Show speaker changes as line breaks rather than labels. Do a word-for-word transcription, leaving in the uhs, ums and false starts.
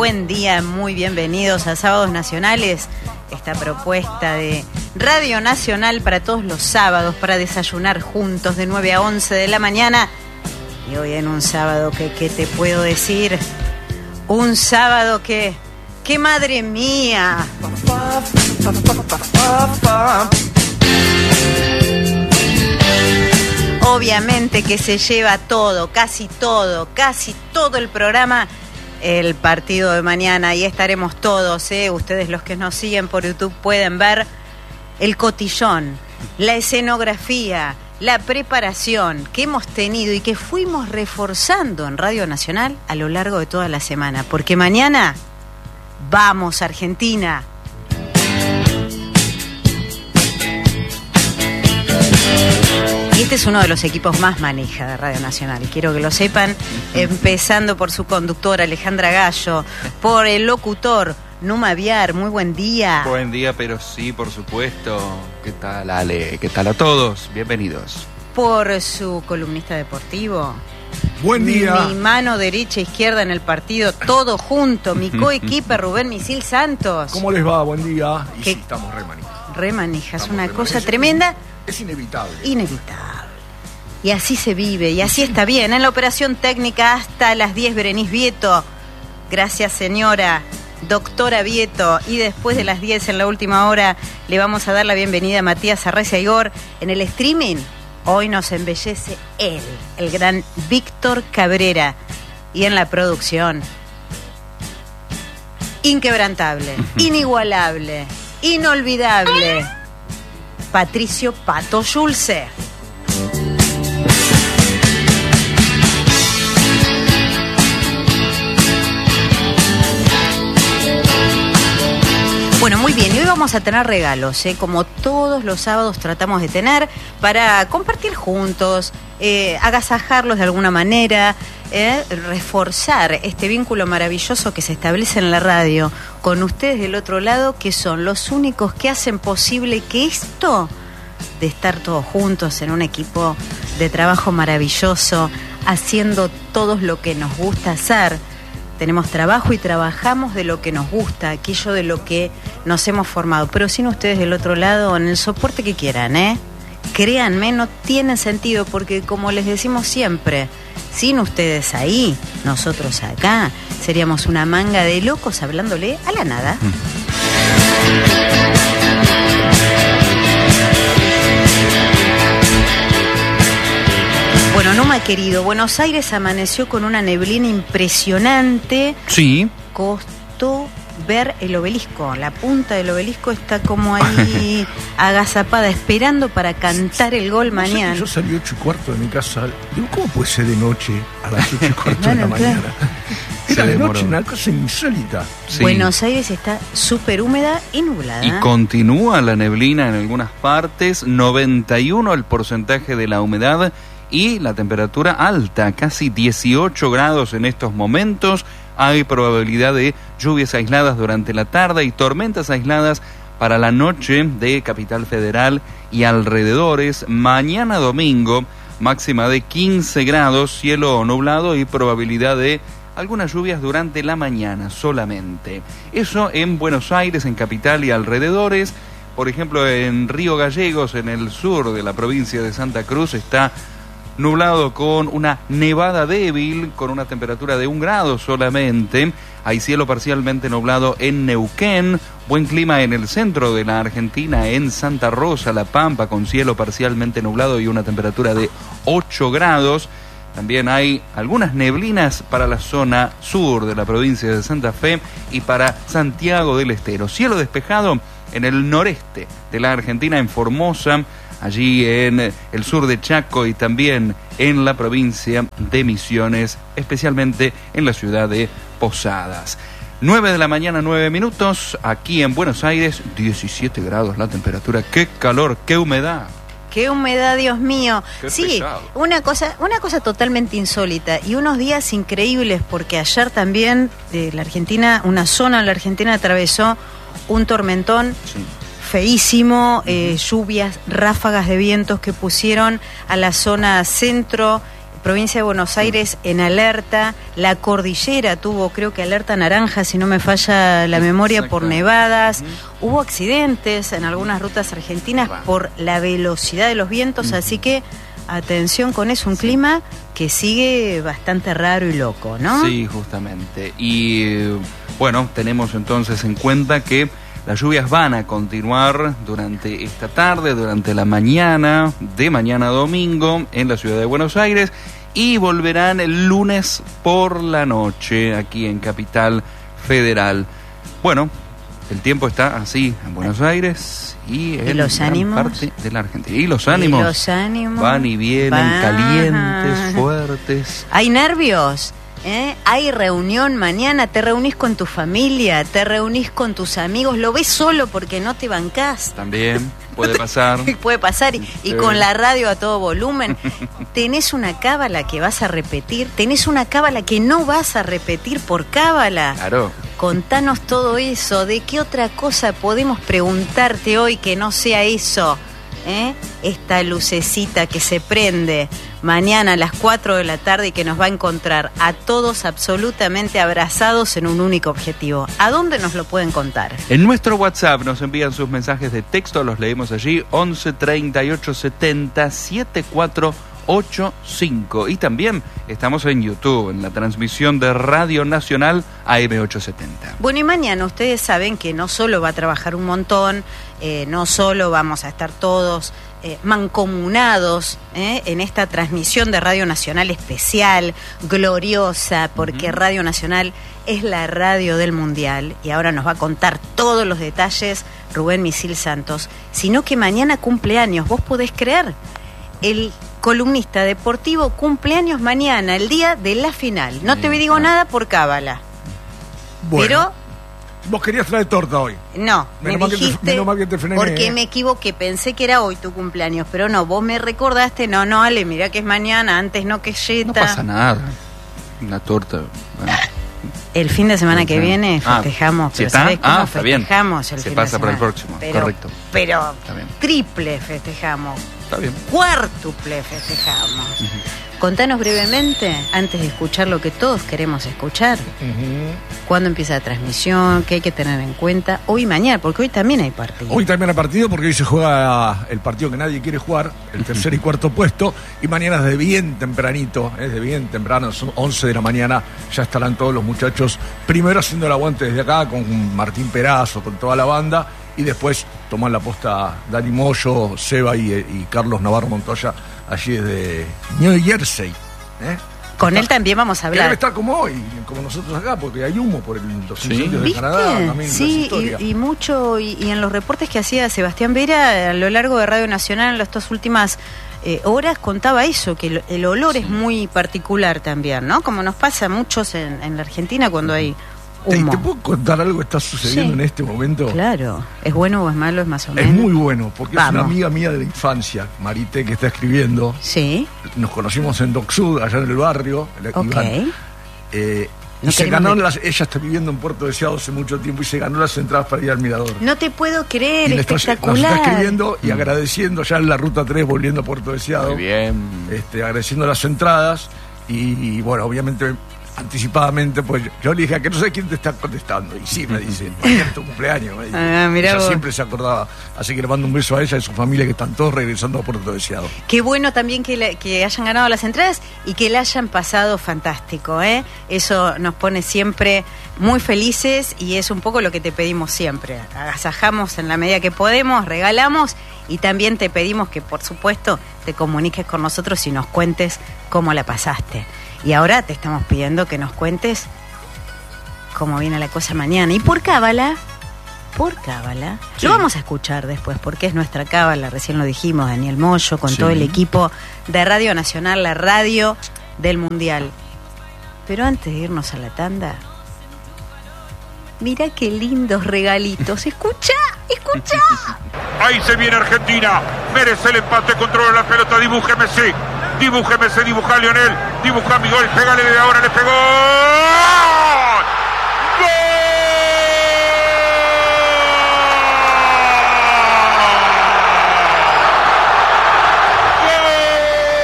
buen día, muy bienvenidos a Sábados Nacionales, esta propuesta de Radio Nacional para todos los sábados, para desayunar juntos de nueve a once de la mañana. Y hoy en un sábado que, ¿qué te puedo decir? Un sábado que, ¡qué madre mía! Obviamente que se lleva todo, casi todo, casi todo el programa, el partido de mañana. Y estaremos todos, ¿eh? Ustedes los que nos siguen por YouTube pueden ver el cotillón, la escenografía, la preparación que hemos tenido y que fuimos reforzando en Radio Nacional a lo largo de toda la semana. Porque mañana vamos, Argentina. Y este es uno de los equipos más manija de Radio Nacional, quiero que lo sepan, empezando por su conductora Alejandra Gallo, por el locutor Numa Viar. Muy buen día.
Buen día, pero sí, por supuesto. ¿Qué tal, Ale? ¿Qué tal a todos? Bienvenidos.
Por su columnista deportivo.
Buen día.
Mi mano derecha e izquierda en el partido, todo junto, mi coequiper Rubén Misil Santos.
¿Cómo les va? Buen día. Y
¿Qué?
sí, estamos re manijas.
Re manijas,
Estamos
una
re
cosa
manijas.
tremenda.
Es inevitable.
Inevitable. Y así se vive, y así está bien. En la operación técnica hasta las diez, Berenice Vieto. Gracias, señora doctora Vieto. Y después de las diez, en la última hora, le vamos a dar la bienvenida a Matías Arraiza Igor. En el streaming, hoy nos embellece él, el gran Víctor Cabrera. Y en la producción, inquebrantable, inigualable, inolvidable, Patricio Pato Schulze. Bueno, muy bien, y hoy vamos a tener regalos, ¿eh? Como todos los sábados tratamos de tener, para compartir juntos, eh, agasajarlos de alguna manera, eh, reforzar este vínculo maravilloso que se establece en la radio con ustedes del otro lado, que son los únicos que hacen posible que esto de estar todos juntos en un equipo de trabajo maravilloso, haciendo todos lo que nos gusta hacer. Tenemos trabajo y trabajamos de lo que nos gusta, aquello de lo que nos hemos formado. Pero sin ustedes del otro lado, en el soporte que quieran, ¿eh? Créanme, no tiene sentido, porque como les decimos siempre, sin ustedes ahí, nosotros acá, seríamos una manga de locos hablándole a la nada. Mm. Bueno, Numa querido, Buenos Aires amaneció con una neblina impresionante.
Sí.
Costó ver el obelisco. La punta del obelisco está como ahí agazapada, esperando para cantar el gol
No sé,
mañana.
yo salí ocho y cuarto de mi casa. Digo, ¿cómo puede ser de noche a las ocho y cuarto
Bueno,
de la
claro.
mañana? Era de noche, una cosa insólita.
Sí.
Buenos Aires está súper húmeda y nublada.
Y continúa la neblina en algunas partes, noventa y uno el porcentaje de la humedad y la temperatura alta, casi dieciocho grados en estos momentos. Hay probabilidad de lluvias aisladas durante la tarde y tormentas aisladas para la noche de Capital Federal y alrededores. Mañana domingo, máxima de quince grados, cielo nublado y probabilidad de algunas lluvias durante la mañana solamente. Eso en Buenos Aires, en Capital y alrededores. Por ejemplo, en Río Gallegos, en el sur de la provincia de Santa Cruz, está nublado con una nevada débil, con una temperatura de un grado solamente. Hay cielo parcialmente nublado en Neuquén. Buen clima en el centro de la Argentina, en Santa Rosa, La Pampa, con cielo parcialmente nublado y una temperatura de ocho grados. También hay algunas neblinas para la zona sur de la provincia de Santa Fe y para Santiago del Estero. Cielo despejado en el noreste de la Argentina, en Formosa, allí en el sur de Chaco y también en la provincia de Misiones, especialmente en la ciudad de Posadas. nueve de la mañana, nueve minutos, aquí en Buenos Aires, diecisiete grados la temperatura. ¡Qué calor, qué humedad!
¡Qué humedad, Dios mío!
Qué
sí,
pesado.
una cosa, una cosa totalmente insólita y unos días increíbles, porque ayer también de la Argentina, una zona de la Argentina atravesó un tormentón.
Sí.
Feísimo, eh, lluvias, ráfagas de vientos que pusieron a la zona centro provincia de Buenos Aires en alerta, la cordillera tuvo, creo que alerta naranja, si no me falla la memoria, por nevadas, uh-huh. Hubo accidentes en algunas rutas argentinas wow. por la velocidad de los vientos, uh-huh. así que atención con eso, un sí. clima que sigue bastante raro y loco, ¿no?
Sí, justamente. Y bueno, tenemos entonces en cuenta que las lluvias van a continuar durante esta tarde, durante la mañana, de mañana a domingo, en la ciudad de Buenos Aires, y volverán el lunes por la noche, aquí en Capital Federal. Bueno, el tiempo está así en Buenos Aires y en
¿Y los
gran
ánimos?
parte de la Argentina. Y los ánimos,
¿Y los ánimos?
van y vienen,
van.
calientes, fuertes.
¿Hay nervios? ¿Eh? Hay reunión mañana, te reunís con tu familia, te reunís con tus amigos, lo ves solo porque no te bancás.
También puede pasar.
Puede pasar, y, y
sí.
con la radio a todo volumen. Tenés una cábala que vas a repetir, tenés una cábala que no vas a repetir por cábala.
Claro.
Contanos todo eso, ¿de qué otra cosa podemos preguntarte hoy que no sea eso? ¿Eh? Esta lucecita que se prende mañana a las cuatro de la tarde y que nos va a encontrar a todos absolutamente abrazados en un único objetivo. ¿A dónde nos lo pueden contar?
En nuestro WhatsApp nos envían sus mensajes de texto, los leemos allí, once treinta y ocho setenta setenta y cuatro ochenta y cinco. Y también estamos en YouTube, en la transmisión de Radio Nacional A M ochocientos setenta.
Bueno, y mañana ustedes saben que no solo va a trabajar un montón, eh, no solo vamos a estar todos eh, mancomunados eh, en esta transmisión de Radio Nacional especial, gloriosa, porque uh-huh. Radio Nacional es la radio del Mundial, y ahora nos va a contar todos los detalles Rubén Misil Santos, sino que mañana cumpleaños, ¿vos podés creer? El columnista deportivo cumpleaños mañana, el día de la final. No te digo nada por cábala.
Bueno,
pero
vos querías traer torta hoy.
No,
menos
me
mal
dijiste,
que te, menos mal que te frené,
porque
eh.
me equivoqué, pensé que era hoy tu cumpleaños, pero no, vos me recordaste, no, no, Ale, mirá que es mañana, antes no que yeta.
No pasa nada, una torta, bueno.
El fin de semana que viene
ah,
festejamos,
¿sí
pero
está?
¿sabés cómo
ah,
festejamos el
Se
fin
pasa
de
para
semana?
el próximo,
pero,
correcto.
Pero triple festejamos.
Está bien.
Cuártuple festejamos. Uh-huh. Contanos brevemente, antes de escuchar lo que todos queremos escuchar, uh-huh. ¿cuándo empieza la transmisión? ¿Qué hay que tener en cuenta? Hoy y mañana, porque hoy también hay partido.
Hoy también hay partido porque hoy se juega el partido que nadie quiere jugar, el tercer y cuarto puesto, y mañana es de bien tempranito, es de bien temprano, son once de la mañana, ya estarán todos los muchachos, primero haciendo el aguante desde acá con Martín Perazo, con toda la banda, y después toman la posta Dani Moyo, Seba y, y Carlos Navarro Montoya, allí desde New Jersey. ¿eh?
Con
Está,
él también vamos a hablar.
Debe estar como hoy, como nosotros acá, porque hay humo por el, los
¿Sí?
incendios de
¿Viste?
Canadá. También
sí, y, y mucho, y, y en los reportes que hacía Sebastián Vera a lo largo de Radio Nacional en estas últimas eh, horas contaba eso, que el, el olor sí. es muy particular también, ¿no? Como nos pasa a muchos en, en la Argentina cuando hay humo.
¿Te, ¿Te puedo contar algo que está sucediendo
sí.
en este momento?
Claro. ¿Es bueno o es malo? Es más o menos.
Es muy bueno, porque
Vamos.
es una amiga mía de la infancia, Marité, que está escribiendo.
Sí.
Nos conocimos en Dock Sud, allá en el barrio.
Ok.
Iván. Eh,
No
y se ganó
ver.
las, ella está viviendo en Puerto Deseado hace mucho tiempo y se ganó las entradas para ir al Mirador.
No te puedo creer,
y
espectacular.
Nos está escribiendo y agradeciendo ya en la ruta tres, volviendo a Puerto Deseado.
Muy bien.
Este, agradeciendo las entradas y, y bueno, obviamente anticipadamente, pues yo le dije, ¿a que no sé quién te está contestando? Y sí, me dice, mañana es tu cumpleaños. Me dice.
Ah, mirá
ella
vos.
siempre se acordaba. Así que le mando un beso a ella y a su familia que están todos regresando a Puerto Deseado.
Qué bueno también que, le, que hayan ganado las entradas y que la hayan pasado fantástico, ¿eh? Eso nos pone siempre muy felices y es un poco lo que te pedimos siempre. Agasajamos en la medida que podemos, regalamos y también te pedimos que, por supuesto, te comuniques con nosotros y nos cuentes cómo la pasaste. Y ahora te estamos pidiendo que nos cuentes cómo viene la cosa mañana. Y por cábala, por cábala, sí. Lo vamos a escuchar después, porque es nuestra cábala, recién lo dijimos, Daniel Moyo, con sí. todo el equipo de Radio Nacional, la radio del Mundial. Pero antes de irnos a la tanda, mirá qué lindos regalitos. Escucha, escucha.
Ahí se viene Argentina, merece el empate, controla la pelota, dibuje Messi. Dibuje Messi, dibuja Lionel, dibuja mi gol, pégale de ahora, le pegó.